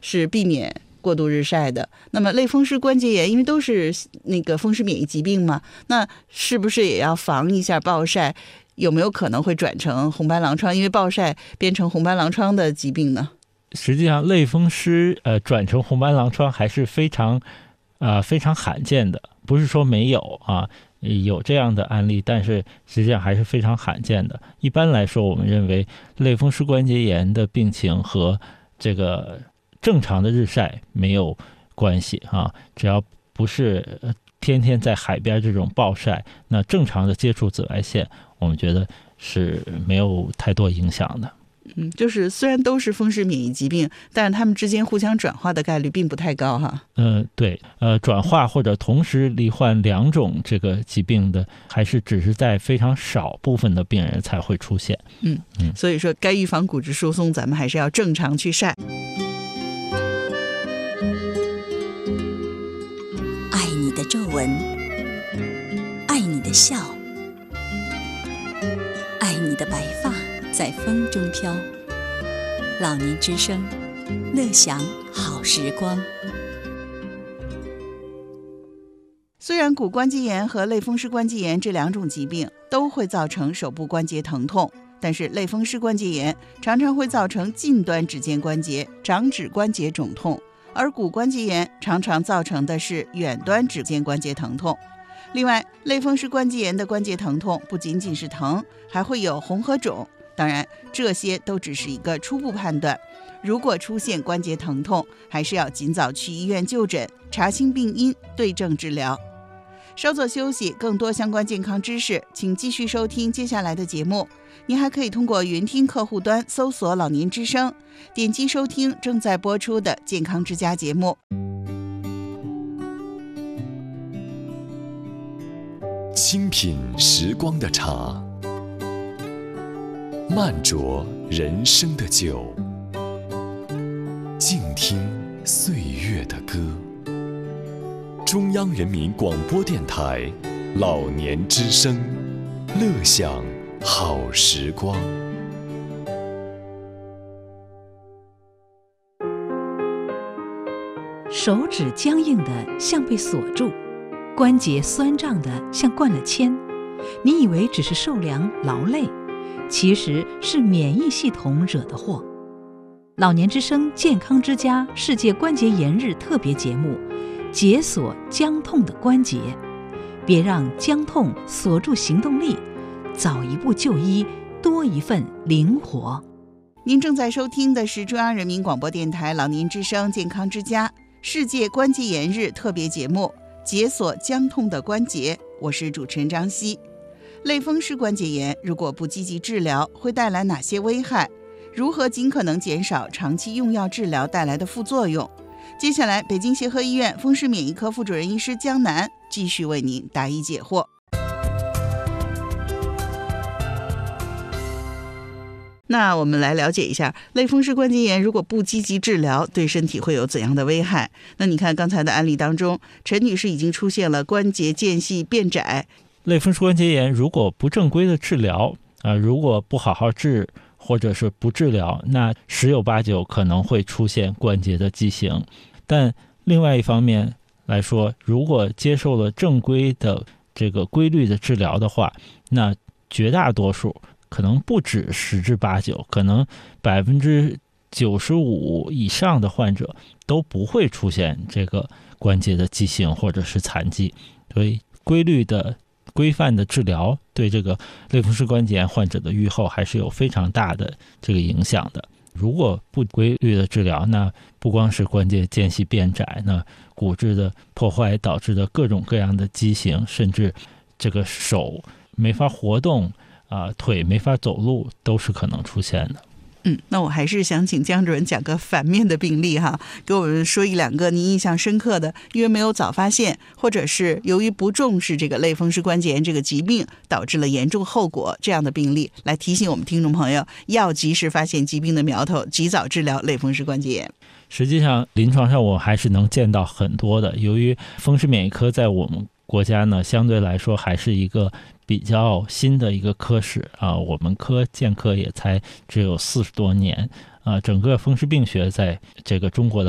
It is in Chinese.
是避免过度日晒的。那么类风湿关节炎因为都是那个风湿免疫疾病嘛，那是不是也要防一下暴晒？有没有可能会转成红斑狼疮，因为暴晒变成红斑狼疮的疾病呢？ 实际上类风湿转成红斑狼疮还是非常罕见的，不是说没有啊，有这样的案例，但是实际上还是非常罕见的。一般来说，我们认为类风湿关节炎的病情和这个正常的日晒没有关系啊，只要不是天天在海边这种暴晒，那正常的接触紫外线，我们觉得是没有太多影响的。 就是虽然都是风湿免疫疾病，但是它们之间互相转化的概率并不太高哈。 对，转化或者同时罹患两种这个疾病的，还是只是在非常少部分的病人才会出现。 所以说该预防骨质疏松，咱们还是要正常去晒。 爱你的皱纹，爱你的笑，爱你的白发在风中飘。老年之声，乐享好时光。 虽然骨关节炎和类风湿关节炎这两种疾病都会造成手部关节疼痛，但是类风湿关节炎常常会造成近端指尖关节、掌指关节肿痛，而骨关节炎常常造成的是远端指尖关节疼痛。另外，类风湿关节炎的关节疼痛不仅仅是疼，还会有红和肿。当然，这些都只是一个初步判断。如果出现关节疼痛，还是要尽早去医院就诊，查清病因，对症治疗。稍作休息，更多相关健康知识，请继续收听接下来的节目。您还可以通过云听客户端搜索老年之声，点击收听正在播出的健康之家节目。 清品时光的茶，慢酌人生的酒，静听岁月的歌。中央人民广播电台老年之声，乐享好时光。 手指僵硬的像被锁住，关节酸胀的像灌了铅，你以为只是受凉劳累，其实是免疫系统惹的祸。老年之声健康之家世界关节炎日特别节目，解锁僵痛的关节，别让僵痛锁住行动力，早一步就医，多一份灵活。 您正在收听的是中央人民广播电台老年之声健康之家世界关节炎日特别节目，解锁僵痛的关节，我是主持人张希。类风湿关节炎如果不积极治疗，会带来哪些危害？如何尽可能减少长期用药治疗带来的副作用？接下来，北京协和医院风湿免疫科副主任医师江南继续为您答疑解惑。那我们来了解一下，类风湿关节炎如果不积极治疗，对身体会有怎样的危害？那你看刚才的案例当中，陈女士已经出现了关节间隙变窄。 类风湿关节炎如果不正规的治疗，如果不好好治，或者是不治疗，那十有八九可能会出现关节的畸形。但另外一方面来说，如果接受了正规的这个规律的治疗的话，那绝大多数可能不止10至8九，可能95%以上的患者都不会出现这个关节的畸形或者是残疾。所以规律的规范的治疗对这个类风湿关节炎患者的预后还是有非常大的这个影响的。如果不规律的治疗，那不光是关节间隙变窄，那骨质的破坏导致的各种各样的畸形，甚至这个手没法活动腿没法走路，都是可能出现的。 那我还是想请江主任讲个反面的病例哈，给我们说一两个您印象深刻的，因为没有早发现，或者是由于不重视这个类风湿关节炎这个疾病导致了严重后果这样的病例，来提醒我们听众朋友要及时发现疾病的苗头，及早治疗类风湿关节炎。 实际上临床上我还是能见到很多的，由于风湿免疫科在我们国家呢相对来说还是一个比较新的一个科室我们健科也才只有40多年整个风湿病学在这个中国的